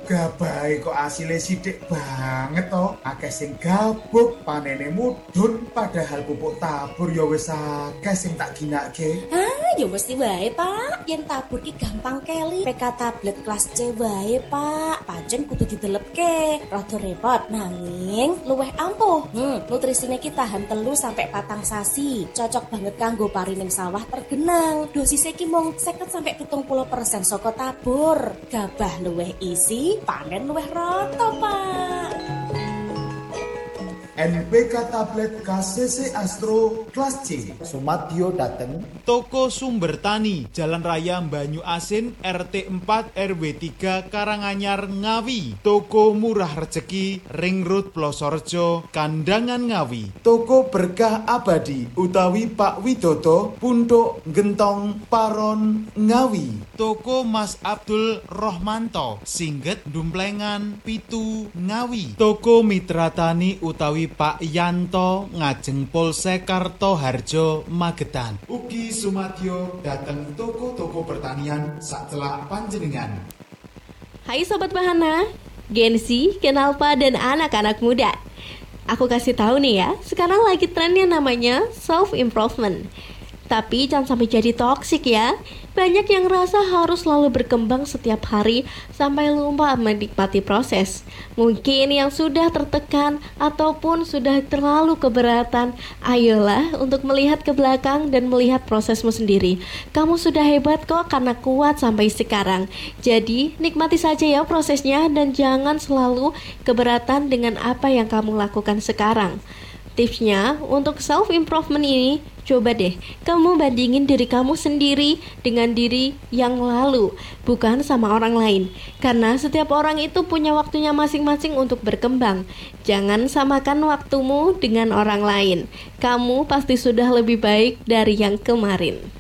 Gabahe kok asile sithik banget to. Akeh sing gabuk, panene mudhun, padahal pupuk tabur ya wis akeh sing tak ginake. Ya mesti wae, Pak. Yen tabur ki gampang keli. PK tablet kelas C wae, Pak. Pancen kudu didelepke. Rada repot nanging luweh ampuh. Nutrisine ki tahan 3 sampai 4 sasi. Cocok banget kanggo pari ning sawah tergenang. Dosise ki mung 50 sampai 70% saka tabur. Gabah luweh isi, panen luweh rata, Pak. NPK tablet KCC Astro kelas C. Sumadyo dateng Toko Sumber Tani, Jalan Raya Banyu Asin, RT 4 RW 3 Karanganyar, Ngawi. Toko Murah Rejeki, Ring Road Plosorejo, Kandangan, Ngawi. Toko Berkah Abadi utawi Pak Widodo, Punduk Gentong Paron, Ngawi. Toko Mas Abdul Rohmanto, Singget Dumplengan, Pitu, Ngawi. Toko Mitra Tani utawi Pak Yanto, Ngajeng Polsek Kartoharjo, Magetan. Ugi Sumadyo dateng toko-toko pertanian sacelak panjenengan. Hai Sobat Bahana, Gen Z, Kenalpa, dan anak-anak muda. Aku kasih tahu nih ya, sekarang lagi trennya namanya self-improvement. Tapi jangan sampai jadi toksik ya. Banyak yang rasa harus selalu berkembang setiap hari sampai lupa menikmati proses. Mungkin yang sudah tertekan ataupun sudah terlalu keberatan, ayolah untuk melihat ke belakang dan melihat prosesmu sendiri. Kamu sudah hebat kok karena kuat sampai sekarang. Jadi nikmati saja ya prosesnya dan jangan selalu keberatan dengan apa yang kamu lakukan sekarang. Tipsnya untuk self-improvement ini, coba deh kamu bandingin diri kamu sendiri dengan diri yang lalu, bukan sama orang lain. Karena setiap orang itu punya waktunya masing-masing untuk berkembang. Jangan samakan waktumu dengan orang lain. Kamu pasti sudah lebih baik dari yang kemarin.